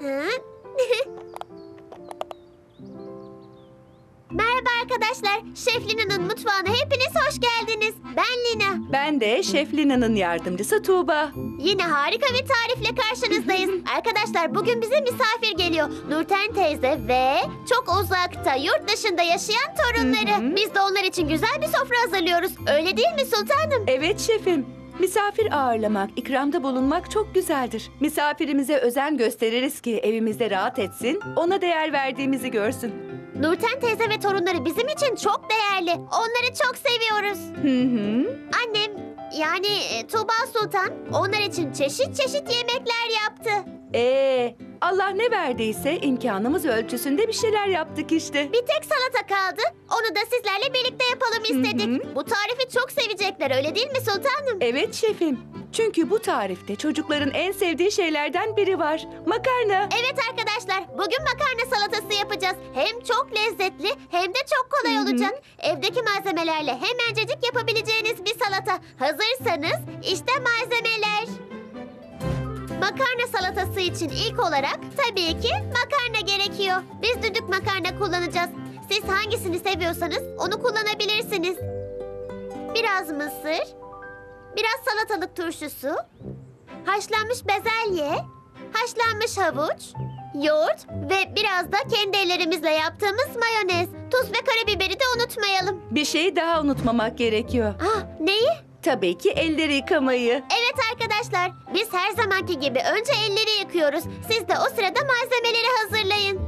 Hı? Merhaba arkadaşlar. Şef Lina'nın mutfağına hepiniz hoş geldiniz. Ben Lina. Ben de Şef Lina'nın yardımcısı Tuğba. Yine harika bir tarifle karşınızdayız. Arkadaşlar bugün bize misafir geliyor. Nurten teyze ve çok uzakta yurt dışında yaşayan torunları. Biz de onlar için güzel bir sofra hazırlıyoruz. Öyle değil mi sultanım? Evet şefim. Misafir ağırlamak, ikramda bulunmak çok güzeldir. Misafirimize özen gösteririz ki evimizde rahat etsin, ona değer verdiğimizi görsün. Nurten teyze ve torunları bizim için çok değerli. Onları çok seviyoruz. Annem yani Tuğba Sultan onlar için çeşit çeşit yemekler yaptı. Allah ne verdiyse imkanımız ölçüsünde bir şeyler yaptık işte. Bir tek salata kaldı. Onu da sizlerle birlikte yapalım istedik. Bu tarifi çok sevecekler öyle değil mi sultanım? Evet şefim. Çünkü bu tarifte çocukların en sevdiği şeylerden biri var. Makarna. Evet arkadaşlar bugün makarna salatası yapacağız. Hem çok lezzetli hem de çok kolay olacak. Evdeki malzemelerle hemencecik yapabileceğiniz bir salata. Hazırsanız işte malzemeler. Makarna salatası için ilk olarak tabii ki makarna gerekiyor. Biz düdük makarna kullanacağız. Siz hangisini seviyorsanız onu kullanabilirsiniz. Biraz mısır, biraz salatalık turşusu, haşlanmış bezelye, haşlanmış havuç, yoğurt ve biraz da kendi ellerimizle yaptığımız mayonez. Tuz ve karabiberi de unutmayalım. Bir şeyi daha unutmamak gerekiyor. Neyi? Tabii ki elleri yıkamayı. Evet arkadaşlar, biz her zamanki gibi önce elleri yıkıyoruz. Siz de o sırada malzemeleri hazırlayın.